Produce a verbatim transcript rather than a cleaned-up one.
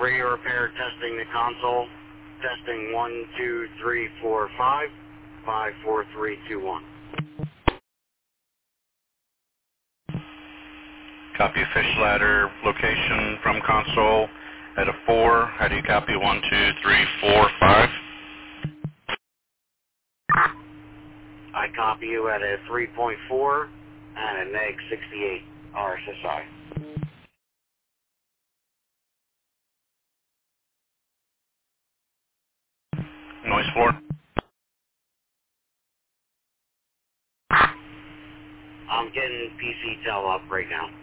Radio repair testing the console. Testing one, two, three, four, five, five, four, three, two, one. Copy fish ladder location from console at a four. How do you copy one, two, three, four, five? I copy you at a three point four and a neg sixty-eight R S S I. Noise floor. I'm getting P C tel up right now.